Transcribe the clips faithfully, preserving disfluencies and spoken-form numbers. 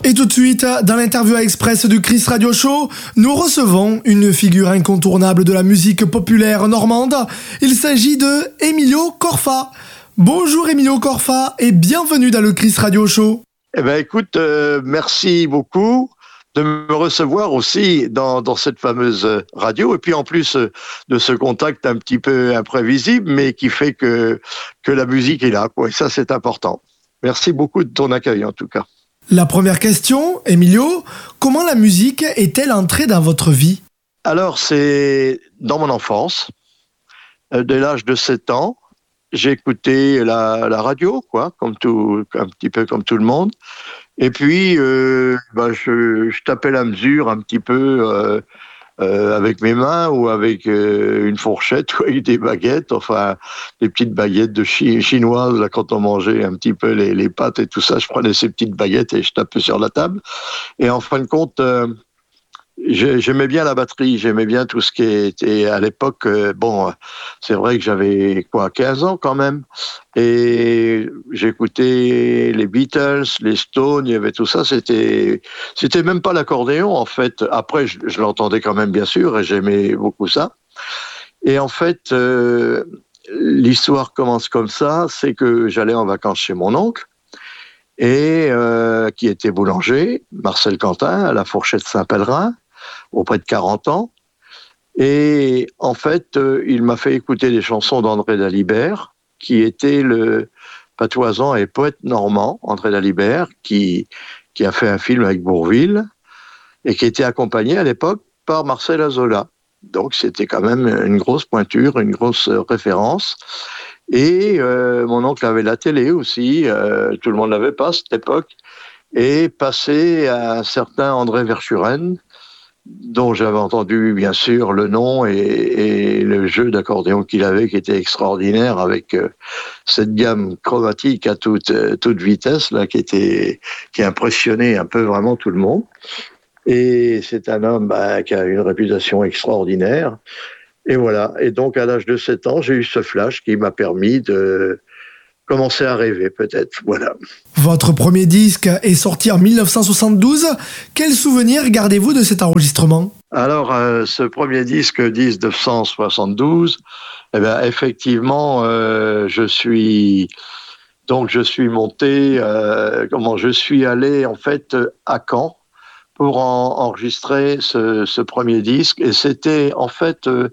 Et tout de suite, dans l'interview à Express du Chris Radio Show, nous recevons une figure incontournable de la musique populaire normande. Il s'agit de Emilio Corfa. Bonjour Emilio Corfa et bienvenue dans le Chris Radio Show. Eh ben écoute, euh, merci beaucoup de me recevoir aussi dans, dans cette fameuse radio, et puis en plus euh, de ce contact un petit peu imprévisible, mais qui fait que, que la musique est là, quoi. Et ça, c'est important. Merci beaucoup de ton accueil, en tout cas. La première question, Emilio, comment la musique est-elle entrée dans votre vie ? Alors, c'est dans mon enfance, euh, dès l'âge de sept ans, j'ai écouté la, la radio, quoi, comme tout, un petit peu comme tout le monde. Et puis, euh, bah, je, je tapais la mesure un petit peu euh, euh, avec mes mains ou avec euh, une fourchette ou avec des baguettes, enfin des petites baguettes de chi- chinoises. Là, quand on mangeait un petit peu les, les pâtes et tout ça, je prenais ces petites baguettes et je tapais sur la table. Et en fin de compte, euh, j'aimais bien la batterie, j'aimais bien tout ce qui était à l'époque. Euh, bon, c'est vrai que j'avais quoi, quinze ans quand même, et j'écoutais les Beatles, les Stones, il y avait tout ça. C'était, c'était même pas l'accordéon en fait. Après, je, je l'entendais quand même bien sûr, et j'aimais beaucoup ça. Et en fait, euh, l'histoire commence comme ça, c'est que j'allais en vacances chez mon oncle. Et euh, qui était boulanger, Marcel Quentin, à la Fourchette Saint-Pèlerin, auprès de quarante ans. Et en fait, euh, il m'a fait écouter des chansons d'André Dalibert, qui était le patoisant et poète normand, André Dalibert, qui, qui a fait un film avec Bourvil, et qui était accompagné à l'époque par Marcel Azola. Donc c'était quand même une grosse pointure, une grosse référence. Et euh, mon oncle avait la télé aussi, euh, tout le monde l'avait pas à cette époque, et passé à un certain André Verschuren, dont j'avais entendu bien sûr le nom et, et le jeu d'accordéon qu'il avait, qui était extraordinaire, avec euh, cette gamme chromatique à toute, euh, toute vitesse, là, qui était, qui impressionnait un peu vraiment tout le monde. Et c'est un homme bah, qui a une réputation extraordinaire. Et voilà. Et donc, à l'âge de sept ans, j'ai eu ce flash qui m'a permis de commencer à rêver, peut-être. Voilà. Votre premier disque est sorti en dix-neuf cent soixante-douze. Quel souvenir gardez-vous de cet enregistrement ? Alors, euh, ce premier disque, dix-neuf cent soixante-douze, eh bien, effectivement, euh, je suis... Donc, je suis monté... Euh, comment Je suis allé, en fait, à Caen pour en, enregistrer ce, ce premier disque. Et c'était, en fait... Euh,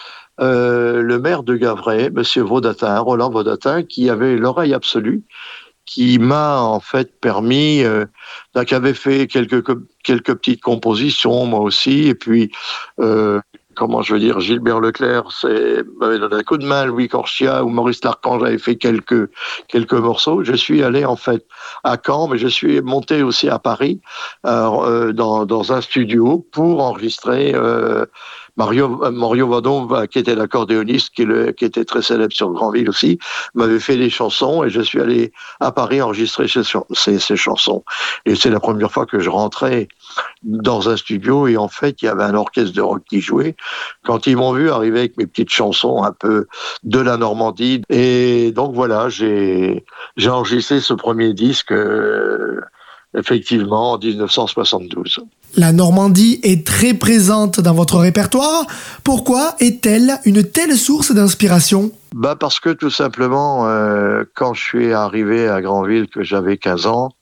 Euh, le maire de Gavray, Monsieur Vaudatin, Roland Vaudatin, qui avait l'oreille absolue, qui m'a en fait permis, euh, qui avait fait quelques quelques petites compositions, moi aussi, et puis euh, comment je veux dire, Gilbert Leclerc, c'est m'avait donné un coup de main, Louis Corchia ou Maurice Larchange avait fait quelques quelques morceaux. Je suis allé en fait à Caen, mais je suis monté aussi à Paris euh, dans dans un studio pour enregistrer. Euh, Mario, Mario Vadon, qui était l'accordéoniste, qui, le, qui était très célèbre sur Granville aussi, m'avait fait des chansons, et je suis allé à Paris enregistrer ces, ces, ces chansons. Et c'est la première fois que je rentrais dans un studio, et en fait, il y avait un orchestre de rock qui jouait. Quand ils m'ont vu arriver avec mes petites chansons un peu de la Normandie, et donc voilà, j'ai, j'ai enregistré ce premier disque, euh, effectivement, en dix-neuf cent soixante-douze. La Normandie est très présente dans votre répertoire. Pourquoi est-elle une telle source d'inspiration ? Bah parce que tout simplement, euh, quand je suis arrivé à Granville, que j'avais quinze ans,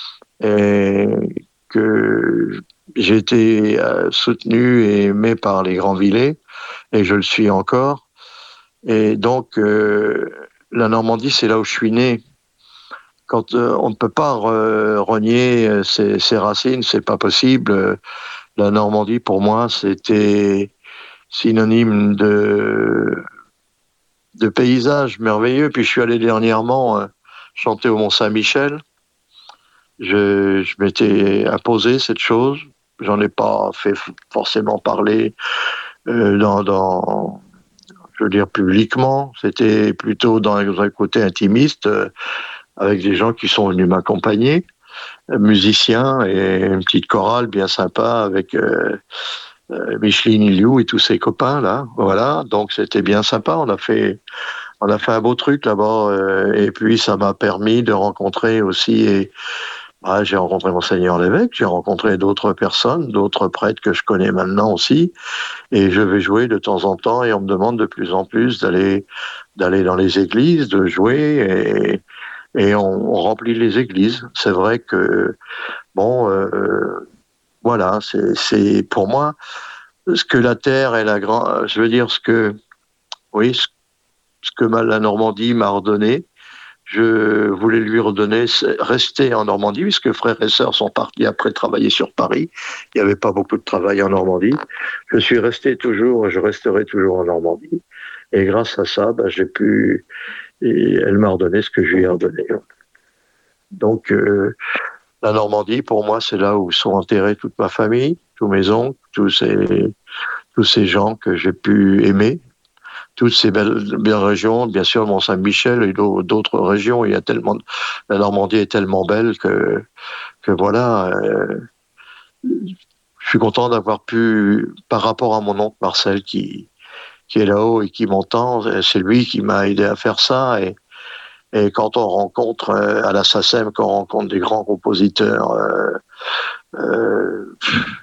et que j'ai été euh, soutenu et aimé par les Grandvillais, et je le suis encore. Et donc, euh, la Normandie, c'est là où je suis né. Quand euh, on ne peut pas re- renier ses, ses racines, c'est pas possible. La Normandie, pour moi, c'était synonyme de, de paysage merveilleux. Puis je suis allé dernièrement euh, chanter au Mont-Saint-Michel. Je, je m'étais imposé cette chose. J'en ai pas fait forcément parler euh, dans, dans, je veux dire, publiquement. C'était plutôt dans un côté intimiste. Euh, avec des gens qui sont venus m'accompagner, musiciens et une petite chorale bien sympa avec euh, euh, Micheline Iliou et tous ses copains là. Voilà, donc c'était bien sympa. On a fait, on a fait un beau truc là-bas, euh, et puis ça m'a permis de rencontrer aussi et, Ah, j'ai rencontré Monseigneur l'évêque, j'ai rencontré d'autres personnes, d'autres prêtres que je connais maintenant aussi, et je vais jouer de temps en temps, et on me demande de plus en plus d'aller d'aller dans les églises, de jouer, et, et on, on remplit les églises. C'est vrai que, bon, euh, voilà, c'est, c'est pour moi, ce que la terre et la grande, je veux dire, ce que, oui, ce, ce que ma, la Normandie m'a redonné, je voulais lui redonner, rester en Normandie, puisque frères et sœurs sont partis après travailler sur Paris. Il n'y avait pas beaucoup de travail en Normandie. Je suis resté toujours, je resterai toujours en Normandie. Et grâce à ça, bah, j'ai pu, et elle m'a redonné ce que je lui ai redonné. Donc, euh, la Normandie, pour moi, c'est là où sont enterrés toute ma famille, tous mes oncles, tous ces, tous ces gens que j'ai pu aimer. Toutes ces belles, belles régions, bien sûr Mont-Saint-Michel et d'autres régions. Il y a tellement, la Normandie est tellement belle que, que voilà. Euh, je suis content d'avoir pu, par rapport à mon oncle Marcel qui, qui est là-haut et qui m'entend, c'est lui qui m'a aidé à faire ça. Et, et quand on rencontre euh, à la S A C E M, quand on rencontre des grands compositeurs, euh, euh,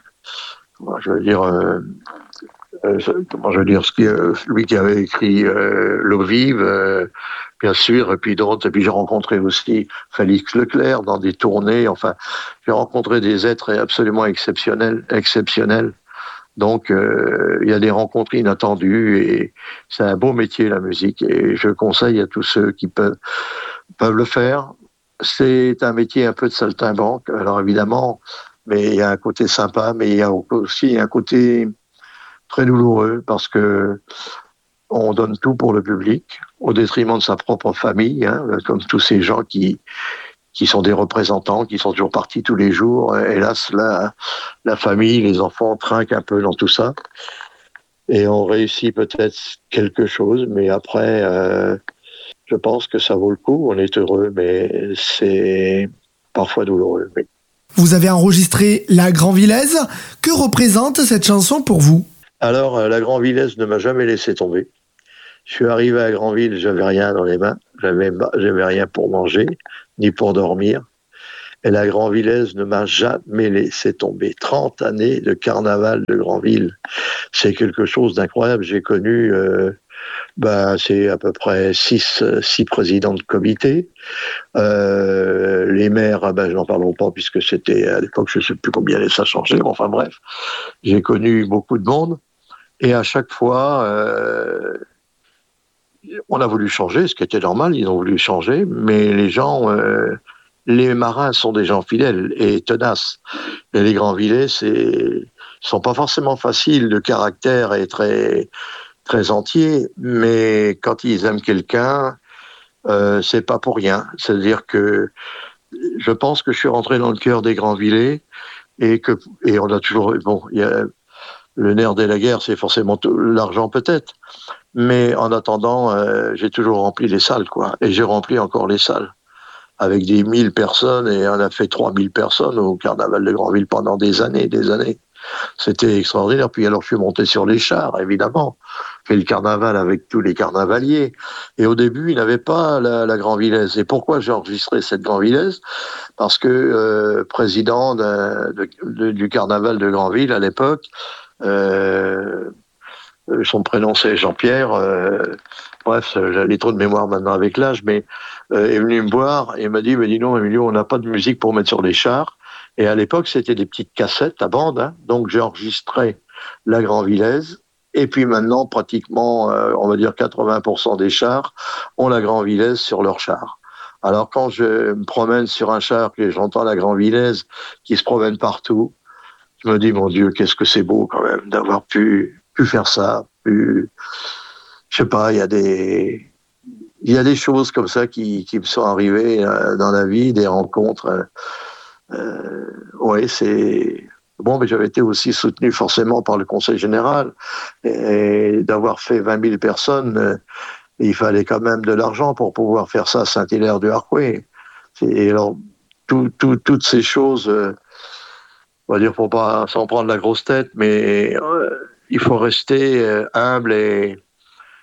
je veux dire. Euh, Euh, comment je veux dire, ce qui, euh, lui qui avait écrit euh, L'eau vive, euh, bien sûr, et puis d'autres. Et puis j'ai rencontré aussi Félix Leclerc dans des tournées. Enfin, j'ai rencontré des êtres absolument exceptionnels, exceptionnels. Donc, euh, il y a des rencontres inattendues et c'est un beau métier, la musique. Et je conseille à tous ceux qui peuvent, peuvent le faire. C'est un métier un peu de saltimbanque. Alors évidemment, mais il y a un côté sympa, mais il y a aussi un côté très douloureux parce que on donne tout pour le public au détriment de sa propre famille, hein, comme tous ces gens qui qui sont des représentants, qui sont toujours partis tous les jours. Hélas, la, la famille, les enfants trinquent un peu dans tout ça. Et on réussit peut-être quelque chose, mais après, euh, je pense que ça vaut le coup. On est heureux, mais c'est parfois douloureux. Oui. Vous avez enregistré La Grand-Villaise. Que représente cette chanson pour vous ? Alors, euh, la Grand-Villaise ne m'a jamais laissé tomber. Je suis arrivé à Granville, j'avais rien dans les mains, j'avais, j'avais rien pour manger, ni pour dormir. Et la Grand-Villaise ne m'a jamais laissé tomber. trente années de carnaval de Granville, c'est quelque chose d'incroyable. J'ai connu, euh, bah, c'est à peu près six, six présidents de comité. Euh, les maires, bah, n'en parlons pas puisque c'était à l'époque, je ne sais plus combien ça a changé. Enfin bref, j'ai connu beaucoup de monde. Et à chaque fois, euh, on a voulu changer, ce qui était normal, ils ont voulu changer, mais les gens, euh, les marins sont des gens fidèles et tenaces. Et les Granvillais, c'est, sont pas forcément faciles de caractère et très, très entiers, mais quand ils aiment quelqu'un, euh, c'est pas pour rien. C'est-à-dire que je pense que je suis rentré dans le cœur des Granvillais et que, et on a toujours, bon, il y a, le nerf de la guerre, c'est forcément tout, l'argent peut-être. Mais en attendant, euh, j'ai toujours rempli les salles, quoi. Et j'ai rempli encore les salles. Avec des mille personnes, et on a fait trois mille personnes au carnaval de Granville pendant des années, des années. C'était extraordinaire. Puis alors, je suis monté sur les chars, évidemment. Fait le carnaval avec tous les carnavaliers. Et au début, il n'avait pas la, la Grand-Villaise. Et pourquoi j'ai enregistré cette Grand-Villaise ? Parce que, euh, président de, de, de, du carnaval de Granville à l'époque, euh, son prénom c'est Jean-Pierre, euh, bref, j'ai trop de mémoire maintenant avec l'âge, mais euh, est venu me voir et m'a dit, mais dis non Emilio, on n'a pas de musique pour mettre sur les chars. Et à l'époque, c'était des petites cassettes à bande, hein, donc j'ai enregistré la Grand-Villaise. Et puis maintenant, pratiquement, euh, on va dire quatre-vingts pour cent des chars ont la Grand-Villaise sur leur char. Alors quand je me promène sur un char, que j'entends la Grand-Villaise qui se promène partout, je me dis, mon Dieu, qu'est-ce que c'est beau quand même d'avoir pu, pu faire ça. Pu, je sais pas, il y a des, il y a des choses comme ça qui, qui me sont arrivées euh, dans la vie, des rencontres. Euh, ouais, c'est bon, mais j'avais été aussi soutenu forcément par le Conseil général et, et d'avoir fait vingt mille personnes, euh, il fallait quand même de l'argent pour pouvoir faire ça à Saint-Hilaire-du-Harcouët. Et alors, tout, tout, toutes ces choses. Euh, on va dire pour pas s'en prendre la grosse tête, mais euh, il faut rester euh, humble et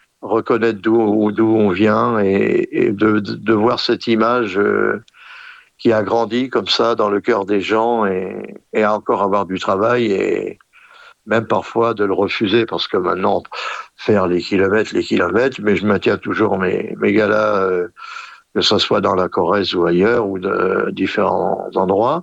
reconnaître d'où d'où on vient et, et de, de, de voir cette image euh, qui a grandi comme ça dans le cœur des gens et, et à encore avoir du travail et même parfois de le refuser parce que maintenant, faire les kilomètres, les kilomètres, mais je maintiens toujours mes, mes galas, euh, que ce soit dans la Corrèze ou ailleurs ou de différents endroits.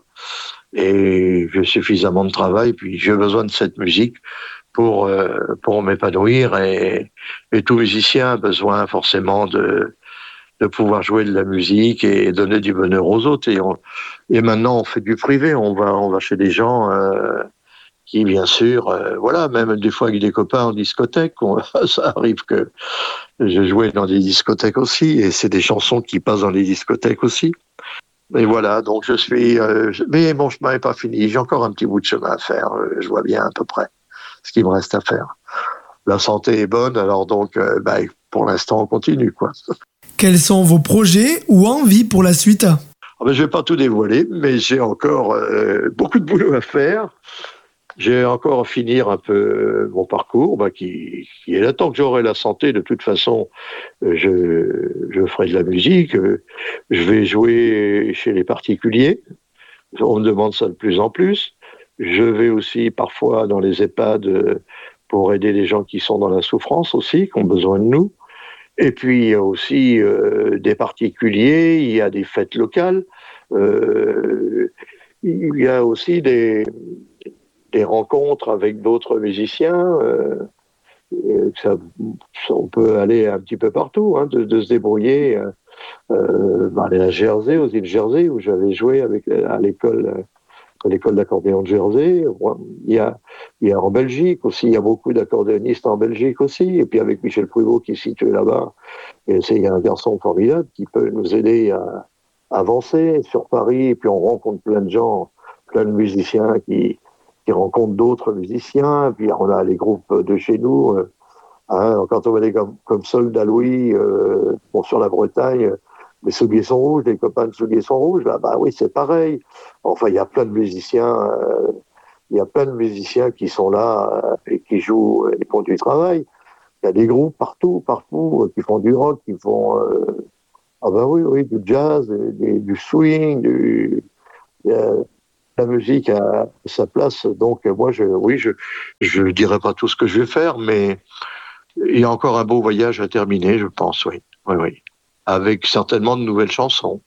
Et j'ai suffisamment de travail, puis j'ai besoin de cette musique pour, euh, pour m'épanouir et, et tout musicien a besoin forcément de, de pouvoir jouer de la musique et donner du bonheur aux autres. Et, on, et maintenant, on fait du privé, on va, on va chez des gens euh, qui, bien sûr, euh, voilà, même des fois avec des copains en discothèque, on, ça arrive que je jouais dans des discothèques aussi, et c'est des chansons qui passent dans les discothèques aussi. Et voilà, donc je suis... Euh, mais mon chemin n'est pas fini, j'ai encore un petit bout de chemin à faire, euh, je vois bien à peu près ce qu'il me reste à faire. La santé est bonne, alors donc, euh, bah, pour l'instant, on continue, quoi. Quels sont vos projets ou envies pour la suite ? Ah ben, je ne vais pas tout dévoiler, mais j'ai encore euh, beaucoup de boulot à faire. J'ai encore à finir un peu mon parcours, bah, qui, qui est là. Tant que j'aurai la santé, de toute façon, je, je ferai de la musique. Je vais jouer chez les particuliers. On me demande ça de plus en plus. Je vais aussi parfois dans les EHPAD pour aider les gens qui sont dans la souffrance aussi, qui ont besoin de nous. Et puis, il y a aussi euh, des particuliers, il y a des fêtes locales, euh, il y a aussi des, des rencontres avec d'autres musiciens. Euh, ça, on peut aller un petit peu partout, hein, de, de se débrouiller. Euh, aller à Jersey, aux îles Jersey, où j'avais joué avec, à l'école... à l'école d'accordéon de Jersey. Il y a, il y a en Belgique aussi, il y a beaucoup d'accordéonistes en Belgique aussi, et puis avec Michel Pruvot qui est situé là-bas, et c'est, il y a un garçon formidable qui peut nous aider à, à avancer sur Paris, et puis on rencontre plein de gens, plein de musiciens qui, qui rencontrent d'autres musiciens, puis on a les groupes de chez nous, euh, hein, quand on va aller comme, comme Soldat Louis, euh, bon, sur la Bretagne, les Souliers sont rouges, les copains de Souliers sont rouges, bah, bah oui, c'est pareil. Enfin, il y a plein de musiciens, euh, il y a plein de musiciens qui sont là euh, et qui jouent et font du travail. Il y a des groupes partout, partout, euh, qui font du rock, qui font, euh, ah bah oui, oui, du jazz, du, du swing, du, euh, la musique a sa place. Donc moi, je, oui, je, je dirais pas tout ce que je vais faire, mais il y a encore un beau voyage à terminer, je pense, oui, oui, oui. Avec certainement de nouvelles chansons,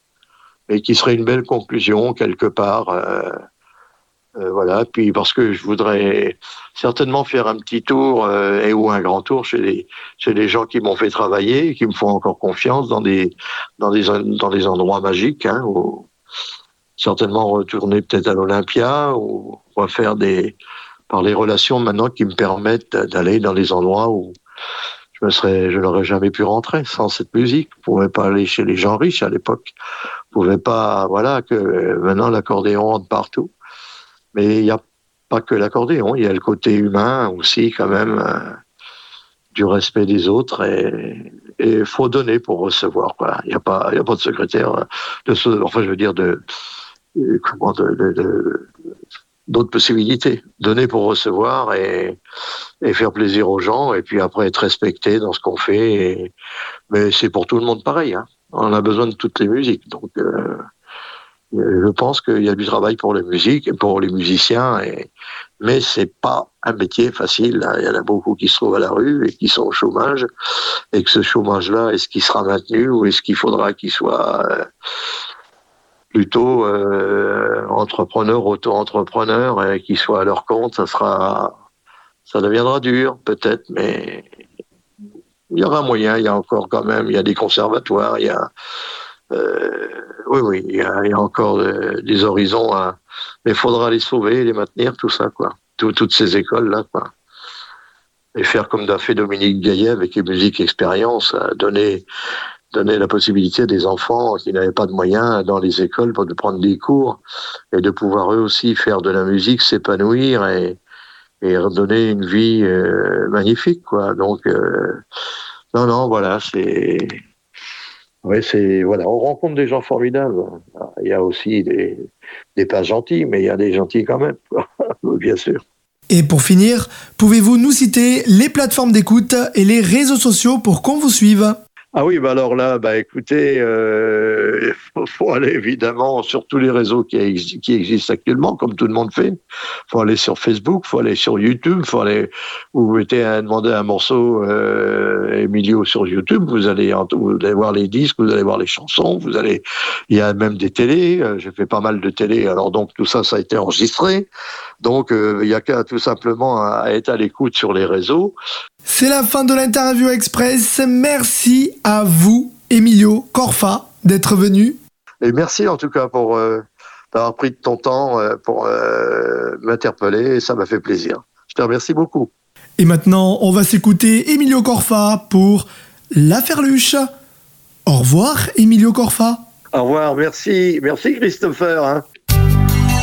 et qui serait une belle conclusion quelque part. Euh, euh, voilà. Puis parce que je voudrais certainement faire un petit tour euh, et ou un grand tour chez les chez les gens qui m'ont fait travailler, qui me font encore confiance dans des dans des dans des endroits magiques, hein, ou certainement retourner peut-être à l'Olympia ou refaire des par les relations maintenant qui me permettent d'aller dans des endroits où je me serais, je n'aurais jamais pu rentrer sans cette musique. Je pouvais pas aller chez les gens riches à l'époque. Je pouvais pas, voilà, que maintenant l'accordéon rentre partout. Mais il n'y a pas que l'accordéon, il y a le côté humain aussi quand même, euh, du respect des autres et il faut donner pour recevoir, quoi. Il n'y a pas, il y a pas de secrétaire, de ce, enfin je veux dire de, comment, de, de, de d'autres possibilités. Donner pour recevoir et, et faire plaisir aux gens, et puis après être respecté dans ce qu'on fait. Et, mais c'est pour tout le monde pareil, hein. On a besoin de toutes les musiques. Donc, euh, je pense qu'il y a du travail pour les musiques, pour les musiciens, et, mais c'est pas un métier facile, hein. Il y en a beaucoup qui se trouvent à la rue et qui sont au chômage, et que ce chômage-là, est-ce qu'il sera maintenu ou est-ce qu'il faudra qu'il soit... Euh, plutôt euh, entrepreneurs, auto-entrepreneurs, et qui soient à leur compte, ça sera, ça deviendra dur peut-être, mais il y aura moyen. Il y a encore quand même, il y a des conservatoires, il y a, euh, oui, oui, il y a, il y a encore euh, des horizons, à, mais il faudra les sauver, les maintenir, tout ça, quoi, tout, toutes ces écoles là, quoi, et faire comme l'a fait Dominique Gaillet avec les musiques expériences, à donner donner la possibilité à des enfants qui n'avaient pas de moyens dans les écoles pour de prendre des cours et de pouvoir eux aussi faire de la musique, s'épanouir et, et redonner une vie euh, magnifique, quoi. Donc, euh, non, non, voilà, c'est... Oui, c'est... Voilà, on rencontre des gens formidables. Il y a aussi des, des pas gentils, mais il y a des gentils quand même, quoi. Bien sûr. Et pour finir, pouvez-vous nous citer les plateformes d'écoute et les réseaux sociaux pour qu'on vous suive ? Ah oui, bah alors là, bah écoutez, euh, faut, faut aller évidemment sur tous les réseaux qui, ex- qui existent actuellement, comme tout le monde fait. Faut aller sur Facebook, faut aller sur YouTube, faut aller. Vous mettez à demander un morceau euh, Emilio sur YouTube, vous allez, en- vous allez voir les disques, vous allez voir les chansons, vous allez. Il y a même des télés. euh, J'ai fait pas mal de télé, alors donc tout ça, ça a été enregistré. Donc euh, il y a qu'à tout simplement à être à l'écoute sur les réseaux. C'est la fin de l'interview express. Merci à vous, Emilio Corfa, d'être venu. Et merci en tout cas pour euh, d'avoir pris de ton temps euh, pour euh, m'interpeller et ça m'a fait plaisir. Je te remercie beaucoup. Et maintenant, on va s'écouter Emilio Corfa pour La Ferluche. Au revoir, Emilio Corfa. Au revoir, merci, merci Christopher. Hein.